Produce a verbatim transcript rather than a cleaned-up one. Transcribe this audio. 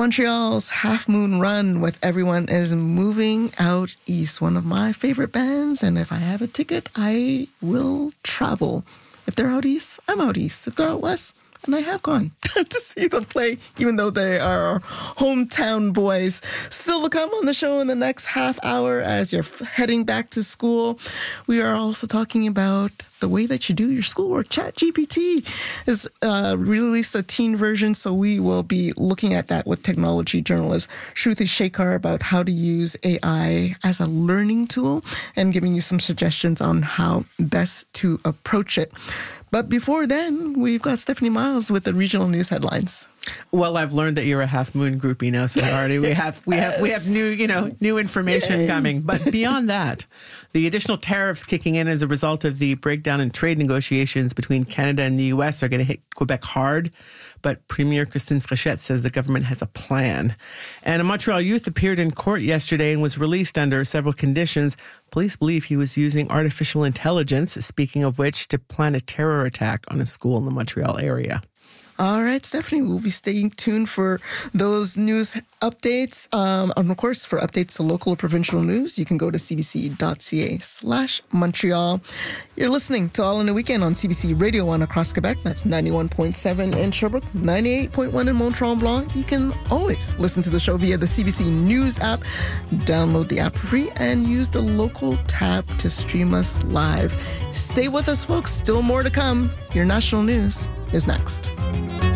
Montreal's Half Moon Run with Everyone is moving out east. One of my favorite bands, and if I have a ticket, I will travel. If they're out east, I'm out east. If they're out west, and I have gone to see them play, even though they are our hometown boys. Still to come on the show in the next half hour as you're heading back to school. We are also talking about the way that you do your schoolwork. ChatGPT has uh, released a teen version, so we will be looking at that with technology journalist Shruti Shekhar about how to use A I as a learning tool and giving you some suggestions on how best to approach it. But before then, we've got Stephanie Miles with the regional news headlines. Well, I've learned that you're a Half Moon groupie now, so already we have we have we have new you know new information Yay. coming. But beyond that, the additional tariffs kicking in as a result of the breakdown in trade negotiations between Canada and the U S are going to hit Quebec hard. But Premier Christine Fréchette says the government has a plan. And a Montreal youth appeared in court yesterday and was released under several conditions. Police believe he was using artificial intelligence, speaking of which, to plan a terror attack on a school in the Montreal area. All right, Stephanie, we'll be staying tuned for those news updates. Um, and of course, for updates to local or provincial news, you can go to cbc.ca slash Montreal. You're listening to All in a Weekend on C B C Radio one across Quebec. That's ninety-one point seven in Sherbrooke, ninety-eight point one in Mont-Tremblant. You can always listen to the show via the C B C News app. Download the app for free and use the local tab to stream us live. Stay with us, folks. Still more to come. Your national news is next.